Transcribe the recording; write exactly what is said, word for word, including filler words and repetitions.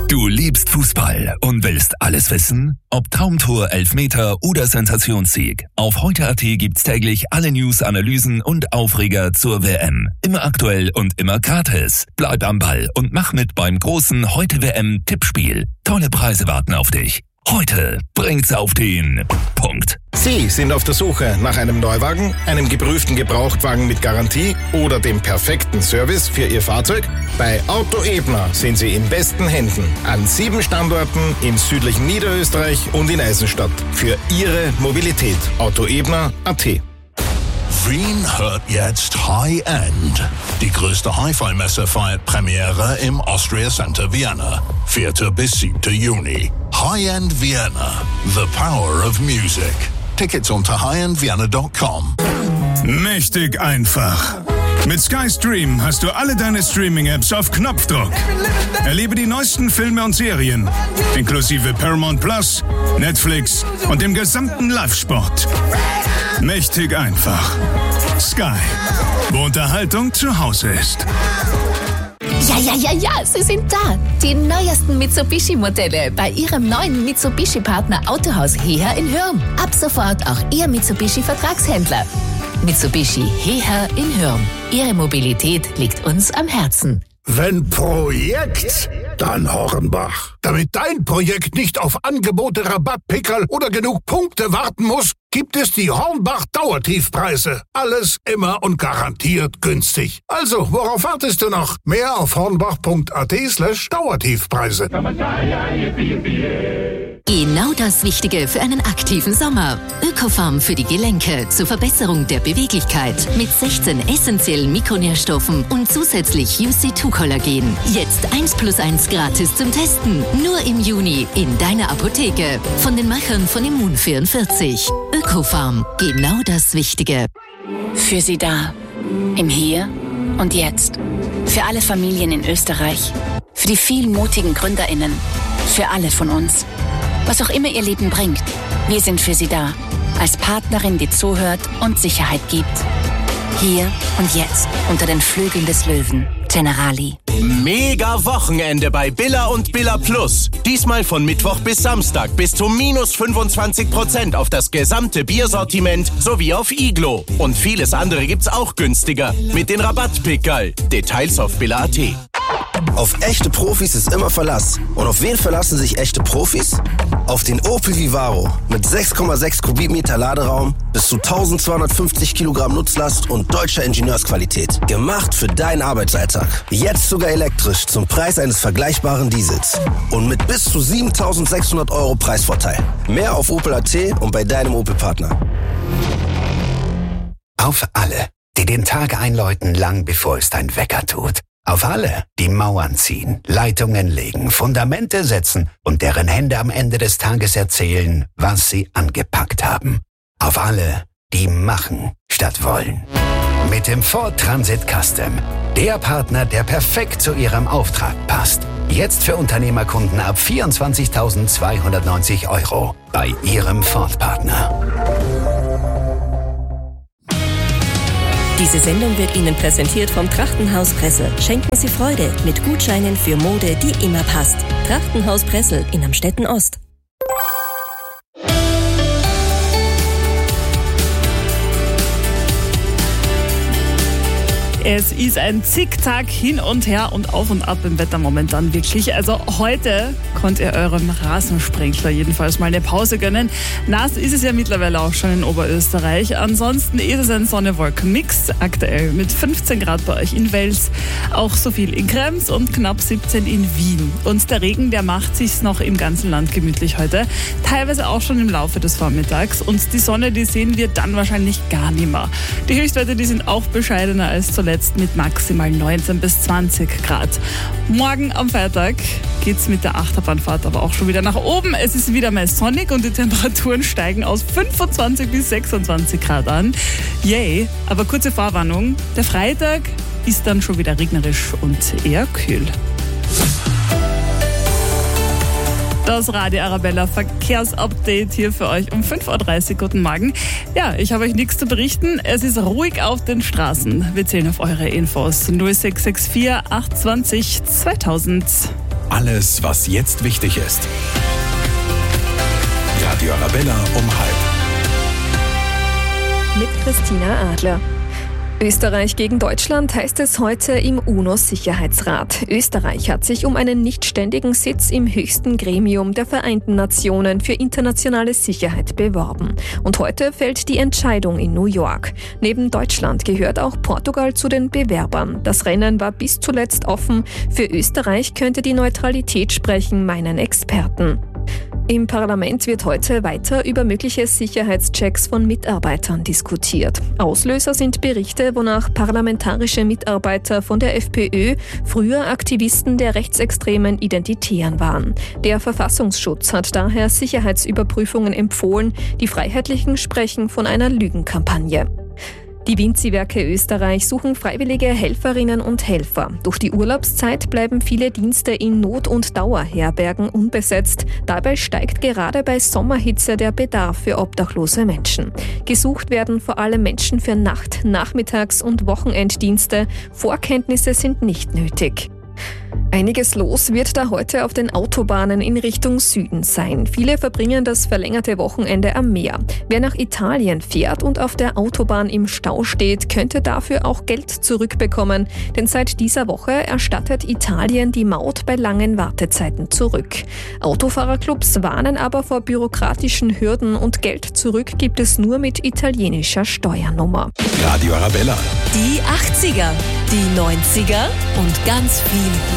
Du liebst Fußball und willst alles wissen? Ob Traumtor, Elfmeter oder Sensationssieg. Auf heute Punkt a t gibt's täglich alle News, Analysen und Aufreger zur W M. Immer aktuell und immer gratis. Bleib am Ball und mach mit beim großen Heute-W M-Tippspiel. Tolle Preise warten auf dich. Heute bringt's auf den Punkt. Sie sind auf der Suche nach einem Neuwagen, einem geprüften Gebrauchtwagen mit Garantie oder dem perfekten Service für Ihr Fahrzeug? Bei Auto Ebner sind Sie in besten Händen. An sieben Standorten im südlichen Niederösterreich und in Eisenstadt. Für Ihre Mobilität. Autoebner punkt a t. Wien hört jetzt High End. Die größte Hi-Fi-Messe feiert Premiere im Austria Center Vienna. vierten bis siebten Juni. High End Vienna. The Power of Music. Tickets unter high end vienna punkt com. Mächtig einfach. Mit Sky Stream hast du alle deine Streaming-Apps auf Knopfdruck. Erlebe die neuesten Filme und Serien, inklusive Paramount Plus, Netflix und dem gesamten Live-Sport. Mächtig einfach. Sky, wo Unterhaltung zu Hause ist. Ja, ja, ja, ja, sie sind da. Die neuesten Mitsubishi-Modelle bei Ihrem neuen Mitsubishi-Partner Autohaus Heher in Hürm. Ab sofort auch Ihr Mitsubishi-Vertragshändler. Mitsubishi Heher in Hürm. Ihre Mobilität liegt uns am Herzen. Wenn Projekt, dann Hornbach. Damit dein Projekt nicht auf Angebote, Rabattpickerl oder genug Punkte warten muss, gibt es die Hornbach Dauertiefpreise. Alles immer und garantiert günstig. Also, worauf wartest du noch? Mehr auf hornbach punkt a t slash Dauertiefpreise. Genau das Wichtige für einen aktiven Sommer. Ökofarm für die Gelenke zur Verbesserung der Beweglichkeit mit sechzehn essentiellen Mikronährstoffen und zusätzlich U C zwei Kollagen. Jetzt eins plus eins gratis zum Testen. Nur im Juni in deiner Apotheke. Von den Machern von Immun vierundvierzig. Ökofarm. Genau das Wichtige. Für Sie da. Im Hier und Jetzt. Für alle Familien in Österreich. Für die vielen mutigen GründerInnen. Für alle von uns. Was auch immer Ihr Leben bringt, wir sind für Sie da. Als Partnerin, die zuhört und Sicherheit gibt. Hier und jetzt, unter den Flügeln des Löwen. Generali. Mega Wochenende bei Billa und Billa Plus. Diesmal von Mittwoch bis Samstag bis zu minus fünfundzwanzig Prozent auf das gesamte Biersortiment sowie auf Iglo. Und vieles andere gibt's auch günstiger mit den Rabattpickerl. Details auf billa punkt a t. Auf echte Profis ist immer Verlass. Und auf wen verlassen sich echte Profis? Auf den Opel Vivaro mit sechs Komma sechs Kubikmeter Laderaum, bis zu eintausendzweihundertfünfzig Kilogramm Nutzlast und deutscher Ingenieursqualität. Gemacht für deinen Arbeitsalltag. Jetzt sogar elektrisch zum Preis eines vergleichbaren Diesels. Und mit bis zu siebentausendsechshundert Euro Preisvorteil. Mehr auf opel punkt a t und bei deinem Opel-Partner. Auf alle, die den Tag einläuten, lang bevor es dein Wecker tut. Auf alle, die Mauern ziehen, Leitungen legen, Fundamente setzen und deren Hände am Ende des Tages erzählen, was sie angepackt haben. Auf alle, die machen statt wollen. Mit dem Ford Transit Custom. Der Partner, der perfekt zu Ihrem Auftrag passt. Jetzt für Unternehmerkunden ab vierundzwanzigtausendzweihundertneunzig Euro. Bei Ihrem Ford-Partner. Diese Sendung wird Ihnen präsentiert vom Trachtenhaus Pressel. Schenken Sie Freude mit Gutscheinen für Mode, die immer passt. Trachtenhaus Pressel in Amstetten Ost. Es ist ein Zickzack hin und her und auf und ab im Wetter momentan wirklich. Also heute könnt ihr eurem Rasensprenkler jedenfalls mal eine Pause gönnen. Nass ist es ja mittlerweile auch schon in Oberösterreich. Ansonsten ist es ein Sonne-Wolken-Mix. Aktuell mit fünfzehn Grad bei euch in Wels, auch so viel in Krems und knapp siebzehn in Wien. Und der Regen, der macht sich's noch im ganzen Land gemütlich heute. Teilweise auch schon im Laufe des Vormittags. Und die Sonne, die sehen wir dann wahrscheinlich gar nicht mehr. Die Höchstwerte, die sind auch bescheidener als zuletzt mit maximal neunzehn bis zwanzig Grad. Morgen am Freitag geht's mit der Achterbahnfahrt aber auch schon wieder nach oben. Es ist wieder mal sonnig und die Temperaturen steigen aus fünfundzwanzig bis sechsundzwanzig Grad an. Yay! Aber kurze Vorwarnung, der Freitag ist dann schon wieder regnerisch und eher kühl. Das Radio Arabella Verkehrsupdate hier für euch um fünf Uhr dreißig. Guten Morgen. Ja, ich habe euch nichts zu berichten. Es ist ruhig auf den Straßen. Wir zählen auf eure Infos. null sechs sechs vier acht zwei null zweitausend. Alles, was jetzt wichtig ist. Radio Arabella um halb. Mit Christina Adler. Österreich gegen Deutschland heißt es heute im UNO-Sicherheitsrat. Österreich hat sich um einen nichtständigen Sitz im höchsten Gremium der Vereinten Nationen für internationale Sicherheit beworben. Und heute fällt die Entscheidung in New York. Neben Deutschland gehört auch Portugal zu den Bewerbern. Das Rennen war bis zuletzt offen. Für Österreich könnte die Neutralität sprechen, meinen Experten. Im Parlament wird heute weiter über mögliche Sicherheitschecks von Mitarbeitern diskutiert. Auslöser sind Berichte, wonach parlamentarische Mitarbeiter von der FPÖ früher Aktivisten der rechtsextremen Identitären waren. Der Verfassungsschutz hat daher Sicherheitsüberprüfungen empfohlen. Die Freiheitlichen sprechen von einer Lügenkampagne. Die Vinci-Werke Österreich suchen freiwillige Helferinnen und Helfer. Durch die Urlaubszeit bleiben viele Dienste in Not- und Dauerherbergen unbesetzt. Dabei steigt gerade bei Sommerhitze der Bedarf für obdachlose Menschen. Gesucht werden vor allem Menschen für Nacht-, Nachmittags- und Wochenenddienste. Vorkenntnisse sind nicht nötig. Einiges los wird da heute auf den Autobahnen in Richtung Süden sein. Viele verbringen das verlängerte Wochenende am Meer. Wer nach Italien fährt und auf der Autobahn im Stau steht, könnte dafür auch Geld zurückbekommen. Denn seit dieser Woche erstattet Italien die Maut bei langen Wartezeiten zurück. Autofahrerclubs warnen aber vor bürokratischen Hürden und Geld zurück gibt es nur mit italienischer Steuernummer. Radio Arabella. Die achtziger, die neunziger und ganz viel